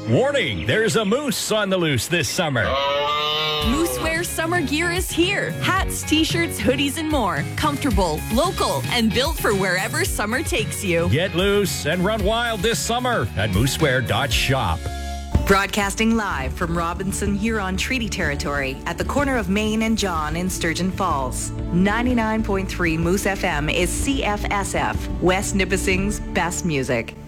Warning, there's a moose on the loose this summer. Moosewear summer gear is here. Hats, t-shirts, hoodies, and more. Comfortable, local, and built for wherever summer takes you. Get loose and run wild this summer at moosewear.shop. Broadcasting live from Robinson Huron Treaty Territory at the corner of Main and John in Sturgeon Falls. 99.3 Moose FM is CFSF, West Nipissing's best music.